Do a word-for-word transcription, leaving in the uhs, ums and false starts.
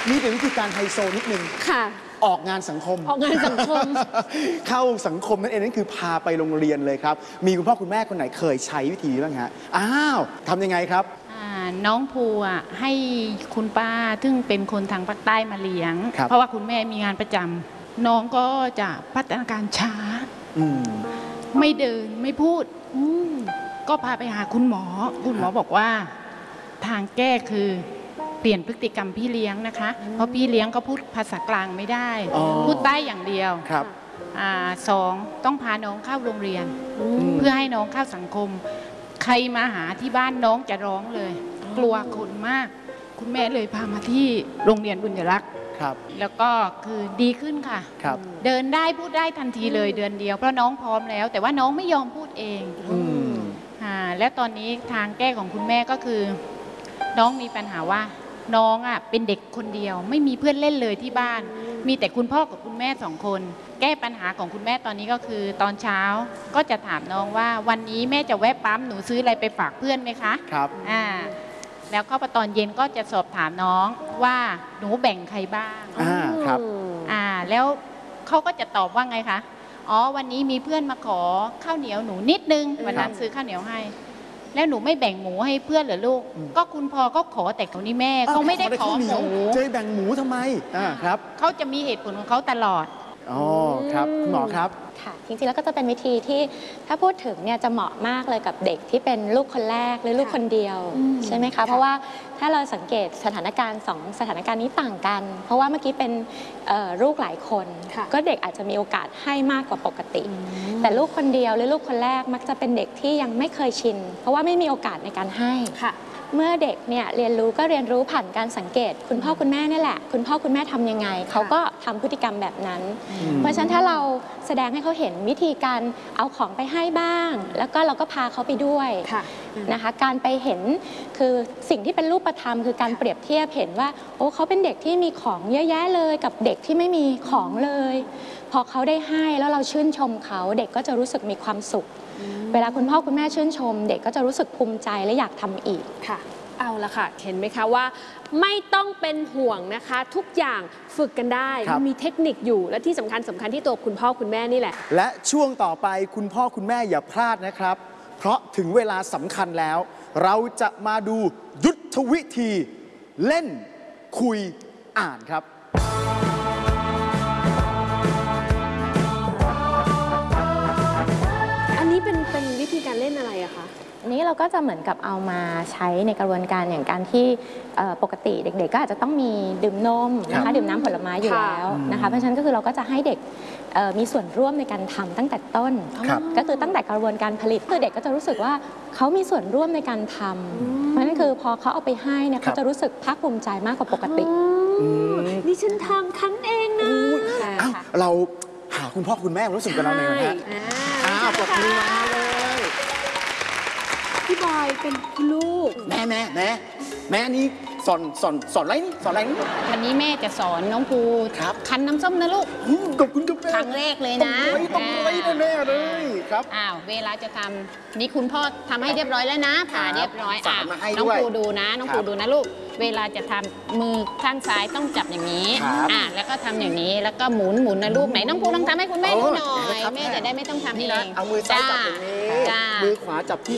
นี่เป็นวิธีการไฮโซนิดนึงค่ะออกงานสังคมออกงานสังคมเข้าสังคมนั่นเองนั่นคือพาไปโรงเรียนเลยครับมีคุณพ่อคุณแม่คนไหนเคยใช้วิธีบ้างฮะอ้าวทำยังไงครับน้องภูอ่ะให้คุณป้าซึ่งเป็นคนทางภาคใต้มาเลี้ยงเพราะว่าคุณแม่มีงานประจำน้องก็จะพัฒนาการช้าไม่เดินไม่พูดก็พาไปหาคุณหมอคุณหมอบอกว่าทางแก้คือเปลี่ยนพฤติกรรมพี่เลี้ยงนะคะเพราะพี่เลี้ยงก็พูดภาษากลางไม่ได้พูดใต้อย่างเดียวสองต้องพาน้องเข้าโรงเรียนเพื่อให้น้องเข้าสังคมใครมาหาที่บ้านน้องจะร้องเลยกลัวคนมากคุณแม่เลยพามาที่โรงเรียนบุญยรักษ์แล้วก็คือดีขึ้นค่ะเดินได้พูดได้ทันทีเลยเดือนเดียวเพราะน้องพร้อมแล้วแต่ว่าน้องไม่ยอมพูดเองและตอนนี้ทางแก้ของคุณแม่ก็คือน้องมีปัญหาว่าน้องอ่ะเป็นเด็กคนเดียวไม่มีเพื่อนเล่นเลยที่บ้านมีแต่คุณพ่อกับคุณแม่สองคนแก้ปัญหาของคุณแม่ตอนนี้ก็คือตอนเช้าก็จะถามน้องว่าวันนี้แม่จะแวะปั๊มหนูซื้ออะไรไปฝากเพื่อนไหมคะครับอ่าแล้วก็พอตอนเย็นก็จะสอบถามน้องว่าหนูแบ่งใครบ้างอ่าครับอ่าแล้วเขาก็จะตอบว่าไงคะอ๋อวันนี้มีเพื่อนมาขอข้าวเหนียวหนูนิดนึงวันนั้นซื้อข้าวเหนียวให้แล้วหนูไม่แบ่งหมูให้เพื่อนเหรอลูกก็คุณพ่อก็ขอแต่เขานี่แม่เขาไม่ได้ขอหมูจะแบ่งหมูทำไมอ่าครับเขาจะมีเหตุผลของเขาตลอดอ๋อครับคุณหมอครับค่ะจริงๆแล้วก็จะเป็นวิธีที่ถ้าพูดถึงเนี่ยจะเหมาะมากเลยกับเด็กที่เป็นลูกคนแรกหรือลูกคนเดียวใช่ไหมคะเพราะว่าถ้าเราสังเกตสถานการณ์สองสถานการณ์นี้ต่างกันเพราะว่าเมื่อกี้เป็นลูกหลายคนก็เด็กอาจจะมีโอกาสให้มากกว่าปกติแต่ลูกคนเดียวหรือลูกคนแรกมักจะเป็นเด็กที่ยังไม่เคยชินเพราะว่าไม่มีโอกาสในการให้เมื่อเด็กเนี่ยเรียนรู้ก็เรียนรู้ผ่านการสังเกตคุณพ่อคุณแม่นี่แหละคุณพ่อคุณแม่ทำยังไงเขาก็ทำพฤติกรรมแบบนั้นเพราะฉะนั้นถ้าเราแสดงให้เขาเห็นวิธีการเอาของไปให้บ้างแล้วก็เราก็พาเขาไปด้วยนะคะการไปเห็นคือสิ่งที่เป็นรูปธรรมคือการเปรียบเทียบเห็นว่าโอ้เขาเป็นเด็กที่มีของเยอะแยะเลยกับเด็กที่ไม่มีของเลยพอเขาได้ให้แล้วเราชื่นชมเขาเด็กก็จะรู้สึกมีความสุขเวลาคุณพ่อคุณแม่ชื่นชมเด็กก็จะรู้สึกภูมิใจและอยากทำอีกค่ะเอาละค่ะเห็นไหมคะว่าไม่ต้องเป็นห่วงนะคะทุกอย่างฝึกกันได้มีเทคนิคอยู่และที่สำคัญสำคัญที่ตัวคุณพ่อคุณแม่นี่แหละและช่วงต่อไปคุณพ่อคุณแม่อย่าพลาดนะครับเพราะถึงเวลาสำคัญแล้วเราจะมาดูยุทธวิธีเล่นคุยอ่านครับเป็นเป็นวิธีการเล่นอะไรอะคะนี้เราก็จะเหมือนกับเอามาใช้ในกระบวนการอย่างการที่ปกติเด็กๆก็อาจจะต้องมีดื่มนมนะคะดื่มน้ำผลไม้อยู่แล้วนะคะเพราะฉะนั้นก็คือเราก็จะให้เด็กมีส่วนร่วมในการทำตั้งแต่ต้นก็คือตั้งแต่กระบวนการผลิตคือเด็กก็จะรู้สึกว่าเขามีส่วนร่วมในการทำเพราะฉะนั้นคือพอเขาเอาไปให้เนี่ยเขาจะรู้สึกภาคภูมิใจมากกว่าปกตินี่ฉันทำคั้นเองนะเราหาคุณพ่อคุณแม่รู้สึกกับเราหน่อยนะฮะอ้าวปรบมือมาเลยพี่บอยเป็นคุณลูกแม่แม่แม่แม่นี่สอนสอนสอนอะไรนี่สอนอะไรนี่วันนี้แม่จะสอนน้องภูครับคั้นน้ำส้มนะลูกขอบคุณครับแม่ครั้งแรกเลยนะต้องไว้แน่เลยครับอ้าวเวลาจะทำนี่คุณพ่อทำให้เรียบร้อยแล้วนะผ่าเรียบร้อยอ่ะน้องภูดูนะน้องภูดูนะลูกเวลาจะทำมือข้างซ้ายต้องจับอย่างนี้อ่ะแล้วก็ทำอย่างนี้แล้วก็หมุนหมุนนะลูกไหนน้องภูลองทำให้คุณแม่ดูหน่อยแม่จะได้ไม่ต้องทำเองเอามือซ้ายจับอย่างนี้มือขวาจับที่